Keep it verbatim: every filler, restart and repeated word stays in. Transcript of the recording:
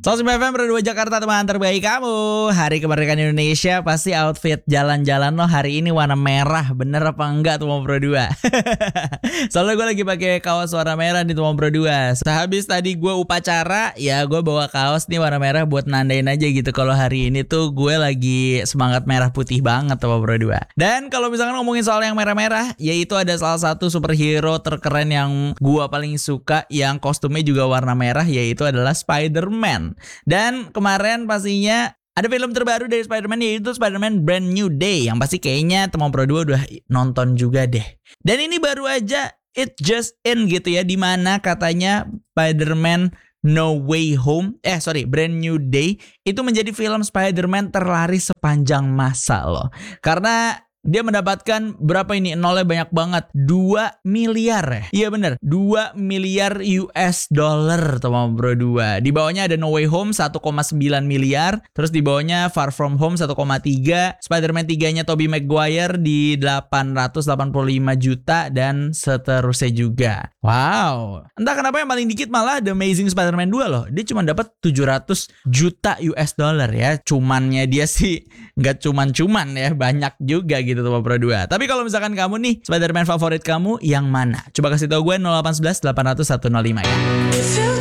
seratus lima F M Pro dua Jakarta, teman terbaik kamu. Hari kemerdekaan Indonesia pasti outfit jalan-jalan lo hari ini warna merah. Bener apa enggak tuh Pro dua? Soalnya gue lagi pakai kaos warna merah nih tuh Pro dua. Sehabis tadi gue upacara, ya gue bawa kaos nih warna merah buat nandain aja gitu kalau hari ini tuh gue lagi semangat merah putih banget tuh Pro dua. Dan kalau misalkan ngomongin soal yang merah-merah, yaitu ada salah satu superhero terkeren yang gue paling suka yang kostumnya juga warna merah, yaitu adalah Spider-Man. Dan kemarin pastinya ada film terbaru dari Spider-Man, yaitu Spider-Man Brand New Day, yang pasti kayaknya teman Pro dua udah nonton juga deh. Dan ini baru aja it just in gitu ya, dimana katanya Spider-Man No Way Home, eh sorry Brand New Day itu menjadi film Spider-Man terlaris sepanjang masa loh. Karena dia mendapatkan berapa ini? Nolnya banyak banget. dua miliar ya. Iya bener. dua miliar U S dollar teman Pro dua. Di bawahnya ada No Way Home satu koma sembilan miliar. Terus di bawahnya Far From Home satu koma tiga. Spider-Man tiga-nya Tobey Maguire di delapan ratus delapan puluh lima juta. Dan seterusnya juga. Wow. Entah kenapa yang paling dikit malah The Amazing Spider-Man dua loh. Dia cuma dapat tujuh ratus juta U S dollar ya. Cumannya dia sih nggak cuman-cuman ya. Banyak juga gitu tuh Pro dua. Tapi kalau misalkan kamu nih Spider-Man favorit kamu yang mana? Coba kasih tahu gue nol delapan satu satu delapan nol satu satu nol lima ya.